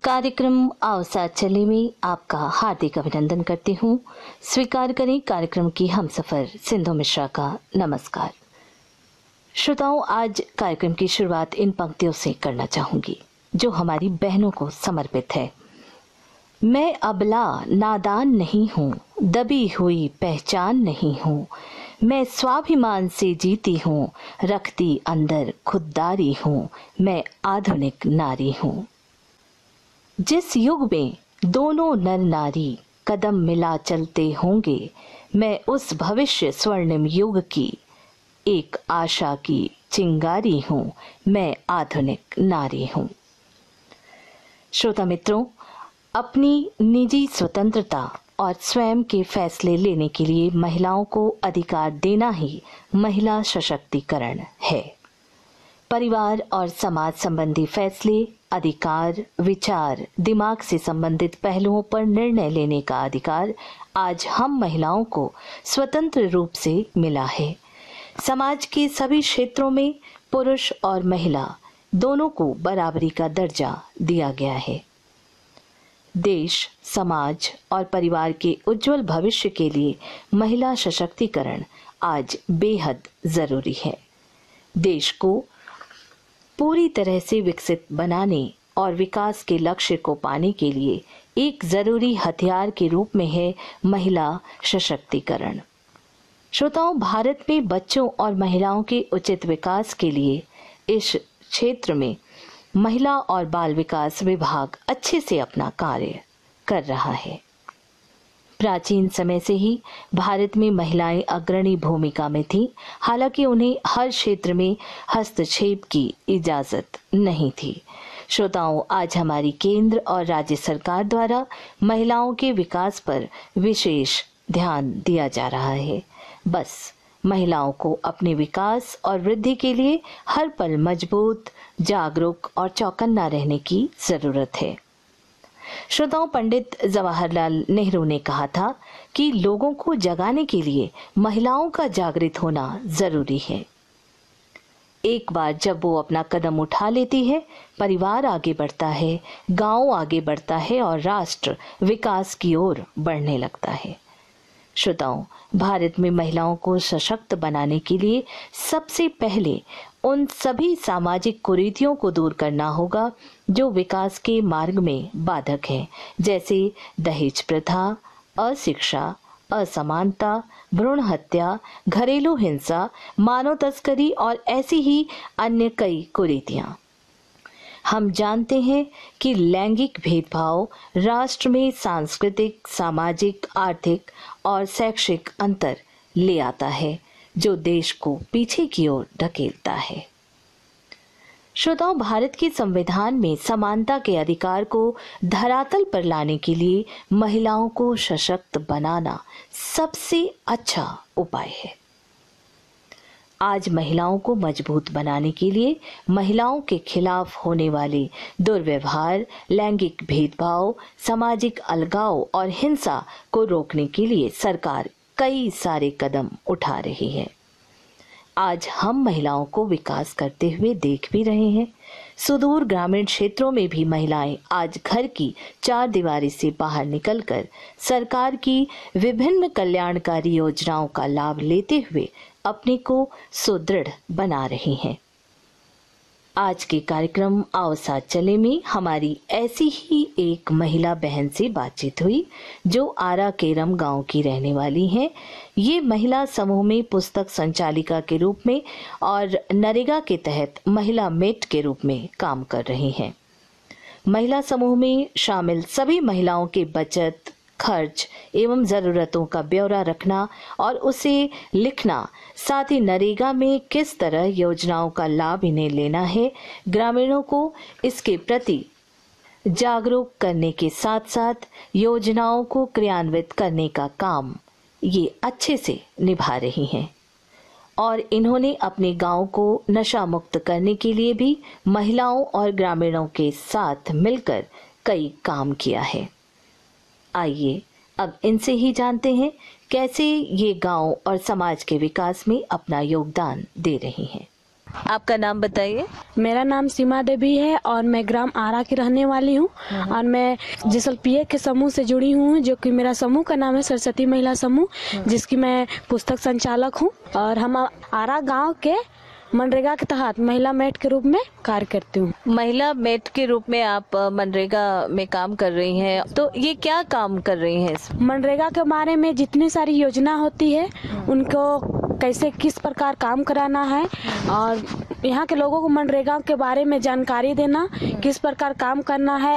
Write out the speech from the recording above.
कार्यक्रम आओ साथ चले में आपका हार्दिक अभिनंदन करती हूँ। स्वीकार करें कार्यक्रम की हमसफर सिंधु मिश्रा का नमस्कार। श्रोताओं, आज कार्यक्रम की शुरुआत इन पंक्तियों से करना चाहूंगी जो हमारी बहनों को समर्पित है। मैं अबला नादान नहीं हूँ, दबी हुई पहचान नहीं हूँ, मैं स्वाभिमान से जीती हूँ, रखती अंदर खुददारी हूँ, मैं आधुनिक नारी हूँ। जिस युग में दोनों नर नारी कदम मिला चलते होंगे, मैं उस भविष्य स्वर्णिम युग की एक आशा की चिंगारी हूँ, मैं आधुनिक नारी हूँ। श्रोता मित्रों, अपनी निजी स्वतंत्रता और स्वयं के फैसले लेने के लिए महिलाओं को अधिकार देना ही महिला सशक्तिकरण है। परिवार और समाज संबंधी फैसले, अधिकार, विचार, दिमाग से संबंधित पहलुओं पर निर्णय लेने का अधिकार आज हम महिलाओं को स्वतंत्र रूप से मिला है। समाज के सभी क्षेत्रों में पुरुष और महिला दोनों को बराबरी का दर्जा दिया गया है। देश, समाज और परिवार के उज्जवल भविष्य के लिए महिला सशक्तिकरण आज बेहद जरूरी है। देश को पूरी तरह से विकसित बनाने और विकास के लक्ष्य को पाने के लिए एक जरूरी हथियार के रूप में है महिला सशक्तिकरण। श्रोताओं, भारत में बच्चों और महिलाओं के उचित विकास के लिए इस क्षेत्र में महिला और बाल विकास विभाग अच्छे से अपना कार्य कर रहा है। प्राचीन समय से ही भारत में महिलाएं अग्रणी भूमिका में थीं, हालांकि उन्हें हर क्षेत्र में हस्तक्षेप की इजाजत नहीं थी। श्रोताओं, आज हमारी केंद्र और राज्य सरकार द्वारा महिलाओं के विकास पर विशेष ध्यान दिया जा रहा है। बस महिलाओं को अपने विकास और वृद्धि के लिए हर पल मजबूत, जागरूक और चौकन्ना रहने की जरूरत है। श्रोताओं, पंडित जवाहरलाल नेहरू ने कहा था कि लोगों को जगाने के लिए महिलाओं का जागृत होना जरूरी है। एक बार जब वो अपना कदम उठा लेती है, परिवार आगे बढ़ता है, गांव आगे बढ़ता है और राष्ट्र विकास की ओर बढ़ने लगता है। श्रोताओं, भारत में महिलाओं को सशक्त बनाने के लिए सबसे पहले उन सभी सामाजिक कुरीतियों को दूर करना होगा जो विकास के मार्ग में बाधक हैं, जैसे दहेज प्रथा, अशिक्षा, असमानता, भ्रूण हत्या, घरेलू हिंसा, मानव तस्करी और ऐसी ही अन्य कई कुरीतियां। हम जानते हैं कि लैंगिक भेदभाव राष्ट्र में सांस्कृतिक, सामाजिक, आर्थिक और शैक्षिक अंतर ले आता है, जो देश को पीछे की ओर ढकेलता है। श्रोताओं, भारत के संविधान में समानता के अधिकार को धरातल पर लाने के लिए महिलाओं को सशक्त बनाना सबसे अच्छा उपाय है। आज महिलाओं को मजबूत बनाने के लिए महिलाओं के खिलाफ होने वाले दुर्व्यवहार, लैंगिक भेदभाव, सामाजिक अलगाव और हिंसा को रोकने के लिए सरकार कई सारे कदम उठा रही है। आज हम महिलाओं को विकास करते हुए देख भी रहे हैं। सुदूर ग्रामीण क्षेत्रों में भी महिलाएं आज घर की चार दीवारी से बाहर निकलकर सरकार की विभिन्न कल्याणकारी योजनाओं का लाभ लेते हुए अपने को सुदृढ़ बना रही हैं। आज के कार्यक्रम आओ साथ चले में हमारी ऐसी ही एक महिला बहन से बातचीत हुई जो आरा केरम गांव की रहने वाली हैं। ये महिला समूह में पुस्तक संचालिका के रूप में और नरेगा के तहत महिला मेट के रूप में काम कर रही हैं। महिला समूह में शामिल सभी महिलाओं के बचत, खर्च एवं जरूरतों का ब्यौरा रखना और उसे लिखना, साथ ही नरेगा में किस तरह योजनाओं का लाभ इन्हें लेना है, ग्रामीणों को इसके प्रति जागरूक करने के साथ साथ योजनाओं को क्रियान्वित करने का काम ये अच्छे से निभा रही हैं। और इन्होंने अपने गांव को नशा मुक्त करने के लिए भी महिलाओं और ग्रामीणों के साथ मिलकर कई काम किया है। आइए अब इनसे ही जानते हैं कैसे ये गांव और समाज के विकास में अपना योगदान दे रही हैं। आपका नाम बताइए। मेरा नाम सीमा देवी है और मैं ग्राम आरा की रहने वाली हूँ और मैं JSLPA के समूह से जुड़ी हूँ, जो कि मेरा समूह का नाम है सरस्वती महिला समूह, जिसकी मैं पुस्तक संचालक हूँ। और हम आरा गांव के मनरेगा के तहत महिला मेट के रूप में कार्य करती हूँ। महिला मेट के रूप में आप मनरेगा में काम कर रही हैं, तो ये क्या काम कर रही हैं? मनरेगा के बारे में जितनी सारी योजना होती है उनको कैसे किस प्रकार काम कराना है और यहाँ के लोगों को मनरेगा के बारे में जानकारी देना, किस प्रकार काम करना है